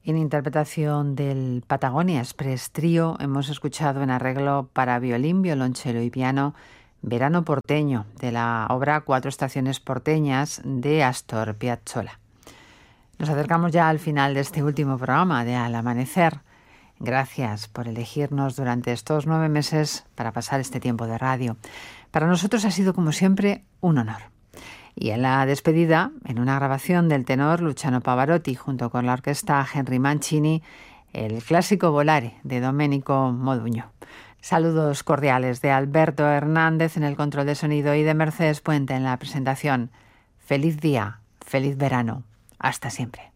En interpretación del Patagonia Express Trío hemos escuchado en arreglo para violín, violonchelo y piano Verano porteño, de la obra Cuatro estaciones porteñas de Astor Piazzolla. Nos acercamos ya al final de este último programa de Al Amanecer. Gracias por elegirnos durante estos 9 meses para pasar este tiempo de radio. Para nosotros ha sido, como siempre, un honor. Y en la despedida, en una grabación del tenor Luciano Pavarotti junto con la orquesta Henry Mancini, el clásico Volare de Domenico Modugno. Saludos cordiales de Alberto Hernández en el control de sonido y de Mercedes Puente en la presentación. Feliz día, feliz verano. Hasta siempre.